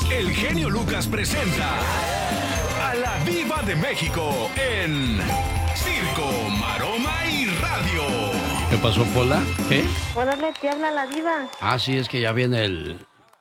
El genio Lucas presenta a la Diva de México en Circo, Maroma y Radio. ¿Qué pasó, Pola? ¿Qué? Órale, te habla la Diva. Ah, sí, es que ya viene el...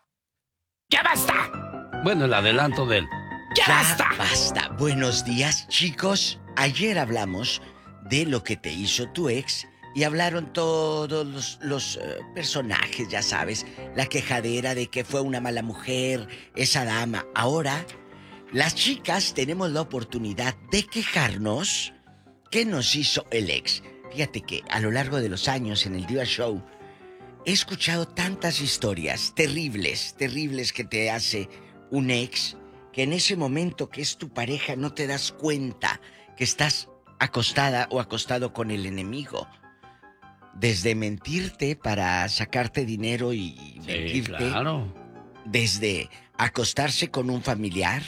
¡Ya basta! Bueno, el adelanto del... ¡Ya basta! Basta. Buenos días, chicos. Ayer hablamos de lo que te hizo tu ex y hablaron todos los personajes, ya sabes, la quejadera de que fue una mala mujer, esa dama. Ahora, las chicas tenemos la oportunidad de quejarnos qué nos hizo el ex. Fíjate que a lo largo de los años en el Diva Show he escuchado tantas historias terribles que te hace un ex, que en ese momento que es tu pareja no te das cuenta que estás acostada o acostado con el enemigo. Desde mentirte para sacarte dinero y mentirte. Claro. Desde acostarse con un familiar.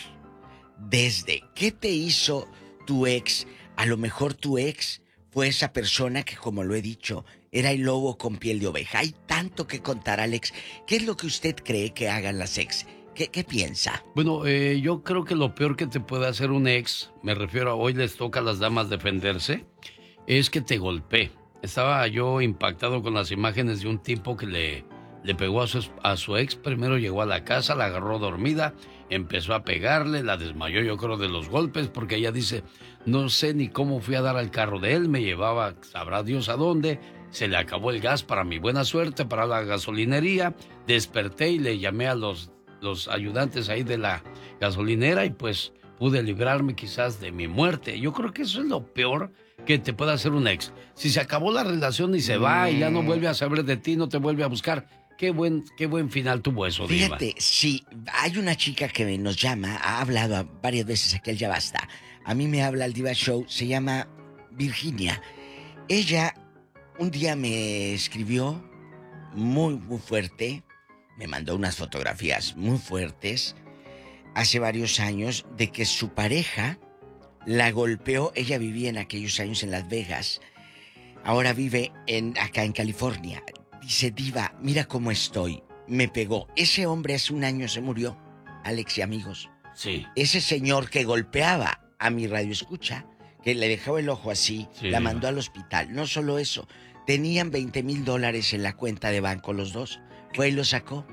Desde qué te hizo tu ex. A lo mejor tu ex fue esa persona que, como lo he dicho, era el lobo con piel de oveja. Hay tanto que contar, Alex. ¿Qué es lo que usted cree que hagan las ex? ¿Qué piensa? Bueno, yo creo que lo peor que te puede hacer un ex, me refiero a hoy les toca a las damas defenderse, es que te golpee. Estaba yo impactado con las imágenes de un tipo que le pegó a su ex. Primero llegó a la casa, la agarró dormida, empezó a pegarle, la desmayó yo creo de los golpes, porque ella dice, no sé ni cómo fui a dar al carro de él, me llevaba, sabrá Dios a dónde, se le acabó el gas para mi buena suerte, para la gasolinería, desperté y le llamé a los ayudantes ahí de la gasolinera y pues pude librarme quizás de mi muerte. Yo creo que eso es lo peor que te puede hacer un ex. Si se acabó la relación y se va y ya no vuelve a saber de ti, no te vuelve a buscar, qué buen final tuvo eso, Diva. Fíjate, sí, hay una chica que nos llama, ha hablado varias veces aquí al Ya Basta. A mí me habla el Diva Show, se llama Virginia. Ella un día me escribió muy fuerte, me mandó unas fotografías muy fuertes hace varios años de que su pareja la golpeó. Ella vivía en aquellos años en Las Vegas, ahora vive acá en California. Dice, Diva, mira cómo estoy, me pegó. Ese hombre hace un año se murió, Alex y amigos. Sí. Ese señor que golpeaba a mi radioescucha, que le dejaba el ojo así, sí, la mandó al hospital. No solo eso, tenían $20,000 en la cuenta de banco los dos. Fue y lo sacó.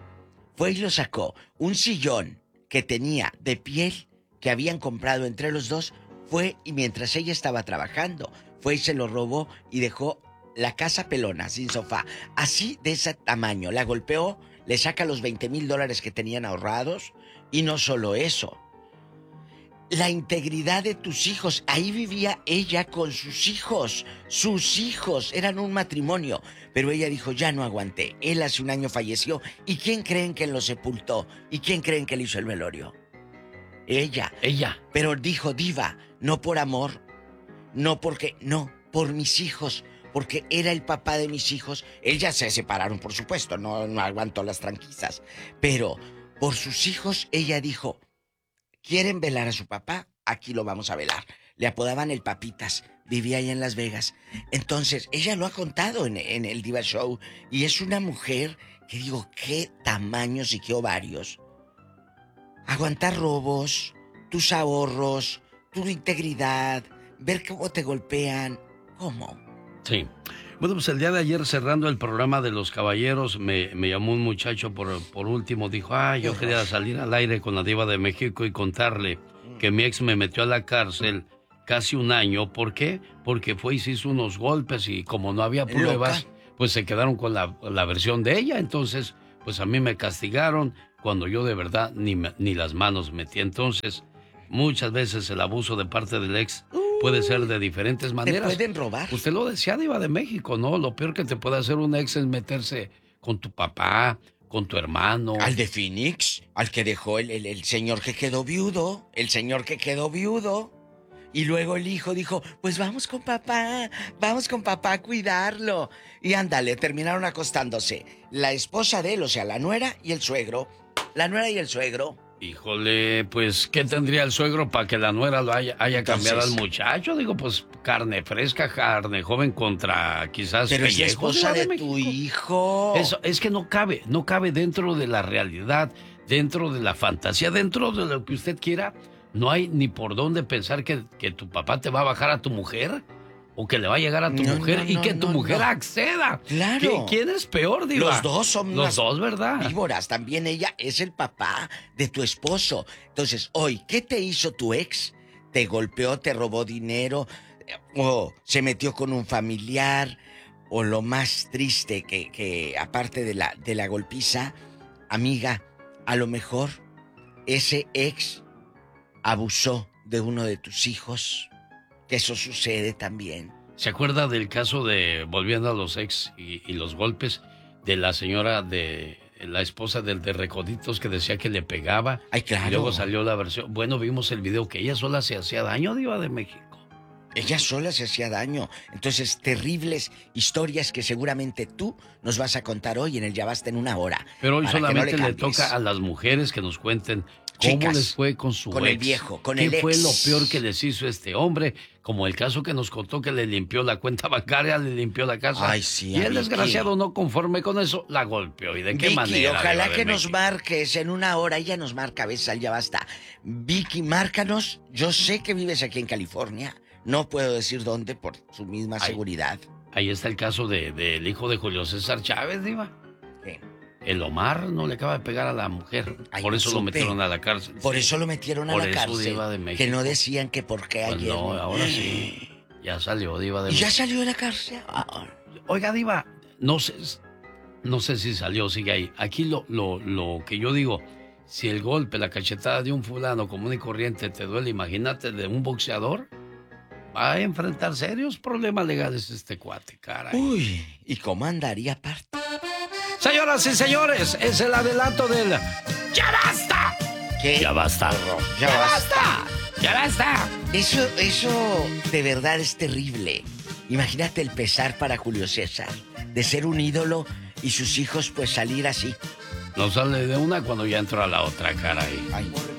Un sillón que tenía de piel que habían comprado entre los dos, fue y mientras ella estaba trabajando, fue y se lo robó y dejó la casa pelona, sin sofá. Así de ese tamaño. La golpeó, le saca los $20,000 que tenían ahorrados y no solo eso. La integridad de tus hijos. Ahí vivía ella con sus hijos. Sus hijos eran un matrimonio. Pero ella dijo, ya no aguanté. Él hace un año falleció. ¿Y quién creen que lo sepultó? ¿Y quién creen que le hizo el velorio? Ella. Pero dijo, Diva, no por amor. No porque... No, por mis hijos. Porque era el papá de mis hijos. Ellas se separaron, por supuesto. No aguantó las tranquisas. Pero por sus hijos, ella dijo... ¿Quieren velar a su papá? Aquí lo vamos a velar. Le apodaban el Papitas. Vivía ahí en Las Vegas. Entonces, ella lo ha contado en el Diva Show. Y es una mujer que digo, qué tamaños y qué ovarios. Aguantar robos, tus ahorros, tu integridad, ver cómo te golpean. ¿Cómo? Sí. Bueno, pues el día de ayer, cerrando el programa de Los Caballeros, me llamó un muchacho por último. Dijo, yo quería salir al aire con la Diva de México y contarle que mi ex me metió a la cárcel casi un año. ¿Por qué? Porque fue y se hizo unos golpes y como no había pruebas, pues se quedaron con la versión de ella. Entonces, pues a mí me castigaron cuando yo de verdad ni las manos metí. Entonces, muchas veces el abuso de parte del ex puede ser de diferentes maneras. ¿Te pueden robar? Usted lo decía, Diva de México, ¿no? Lo peor que te puede hacer un ex es meterse con tu papá, con tu hermano. Al de Phoenix, al que dejó el señor que quedó viudo. El señor que quedó viudo. Y luego el hijo dijo, pues vamos con papá a cuidarlo. Y ándale, terminaron acostándose. La esposa de él, o sea, la nuera y el suegro. La nuera y el suegro. Híjole, pues, ¿qué tendría el suegro para que la nuera lo haya cambiado al muchacho? Digo, pues, carne fresca, carne joven contra quizás pero pellejos. Es la esposa de tu hijo. Eso, es que no cabe dentro de la realidad dentro de la fantasía, dentro de lo que usted quiera, no hay ni por dónde pensar que tu papá te va a bajar a tu mujer o que le va a llegar a tu mujer y que tu mujer acceda. Claro. ¿Quién es peor, Diva? Los dos son los dos, ¿verdad? Víboras. También ella es el papá de tu esposo. Entonces, hoy, ¿qué te hizo tu ex? ¿Te golpeó, te robó dinero? ¿O se metió con un familiar? ¿O lo más triste que aparte de la golpiza, amiga, a lo mejor ese ex abusó de uno de tus hijos? Que eso sucede también. ¿Se acuerda del caso de, volviendo a los ex y los golpes, de la señora la esposa del de Recoditos que decía que le pegaba? Ay, claro. Y luego salió la versión. Bueno, vimos el video que ella sola se hacía daño, Diva de México. Ella sola se hacía daño. Entonces, terribles historias que seguramente tú nos vas a contar hoy en el Ya Basta en una hora. Pero hoy solamente no le toca a las mujeres que nos cuenten cómo Chicas, les fue con su con ex. el viejo, con ¿Qué el ex? fue lo peor que les hizo este hombre? Como el caso que nos contó que le limpió la cuenta bancaria, le limpió la casa. Ay, sí, y el Vicky. desgraciado, no conforme con eso, la golpeó. ¿Y de qué Vicky, manera? ojalá Diva de que nos México? marques en una hora. Ella nos marca a veces al Ya Basta. Vicky, márcanos. Yo sé que vives aquí en California. No puedo decir dónde por su misma seguridad. Ahí está el caso del hijo de Julio César Chávez, Diva. ¿Qué? El Omar no le acaba de pegar a la mujer. Ay, por no eso lo supe. metieron a la cárcel. Por eso lo metieron a Por la eso, cárcel. Diva de México. Que no decían que por qué Pues ayer. no, ahora sí. Ya salió, Diva de ¿Y ya México. salió de la cárcel? Ah, Oiga, Diva, no sé si salió, sigue ahí. Aquí lo que yo digo, si el golpe, la cachetada de un fulano común y corriente te duele, imagínate de un boxeador, va a enfrentar serios problemas legales este cuate, caray. uy, ¿y cómo andaría aparte? Señoras y señores, es el adelanto del ¡Ya basta! ¿Qué? ¡Ya basta! Ya basta. ¡Ya basta! Eso de verdad es terrible. Imagínate el pesar para Julio César de ser un ídolo y sus hijos pues salir así. No sale de una cuando ya entró a la otra, caray. Ay.